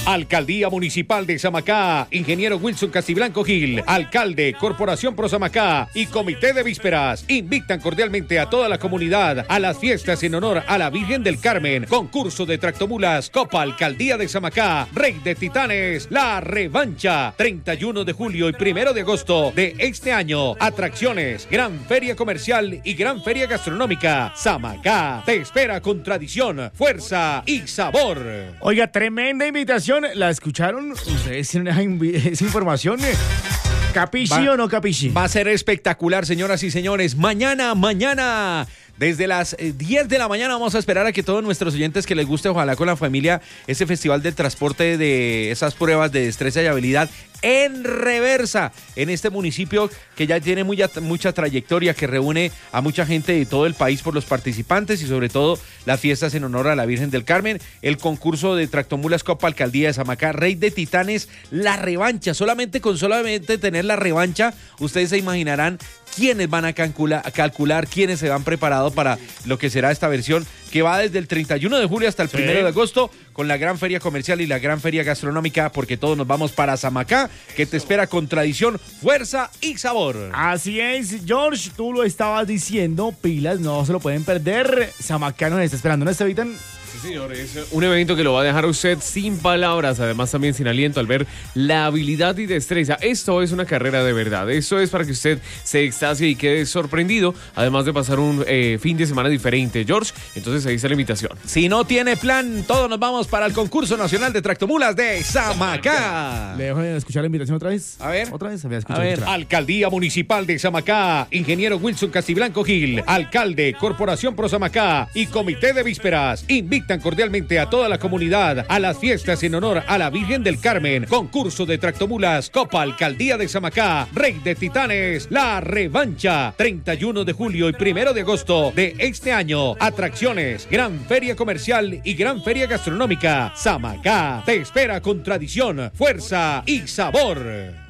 Alcaldía Municipal de Samacá, ingeniero Wilson Castiblanco Gil, alcalde, Corporación Pro Samacá y Comité de Vísperas invitan cordialmente a toda la comunidad a las fiestas en honor a la Virgen del Carmen, concurso de tractomulas, Copa Alcaldía de Samacá, Rey de Titanes, la revancha, 31 de julio y 1 de agosto de este año, atracciones, gran feria comercial y gran feria gastronómica. Samacá te espera con tradición, fuerza y sabor. Oiga, tremenda invitación. ¿La escucharon? ¿Ustedes tienen esa información? ¿Capichi o no capichi? Va a ser espectacular, señoras y señores. Mañana. Desde las 10 de la mañana vamos a esperar a que todos nuestros oyentes que les guste, ojalá con la familia, ese festival del transporte de esas pruebas de destreza y habilidad en reversa en este municipio que ya tiene mucha trayectoria, que reúne a mucha gente de todo el país por los participantes y sobre todo las fiestas en honor a la Virgen del Carmen, el concurso de tractomulas Copa Alcaldía de Samacá, Rey de Titanes, la revancha. Solamente tener la revancha, ustedes se imaginarán quiénes van a calcular, quiénes se van preparados para lo que será esta versión que va desde el 31 de julio hasta el 1 de agosto con la gran feria comercial y la gran feria gastronómica, porque todos nos vamos para Samacá, que te espera con tradición, fuerza y sabor. Así es, George, tú lo estabas diciendo, pilas, no se lo pueden perder. Samacá nos está esperando, ¿no, Estevitan? Sí, señor, es un evento que lo va a dejar a usted sin palabras, además también sin aliento al ver la habilidad y destreza. Esto es una carrera de verdad, esto es para que usted se extasie y quede sorprendido, además de pasar un fin de semana diferente, George. Entonces ahí está la invitación. Si no tiene plan, todos nos vamos para el concurso nacional de tractomulas de Samacá. ¿Le dejo de escuchar la invitación otra vez? A ver. ¿Otra vez? A ver. Alcaldía Municipal de Samacá, ingeniero Wilson Castiblanco Gil, alcalde, Corporación Pro Samacá y Comité de Vísperas invitan cordialmente a toda la comunidad a las fiestas en honor a la Virgen del Carmen, concurso de tractomulas, Copa Alcaldía de Samacá, Rey de Titanes, la revancha, 31 de julio y 1 de agosto de este año, atracciones, gran feria comercial y gran feria gastronómica. Samacá te espera con tradición, fuerza y sabor.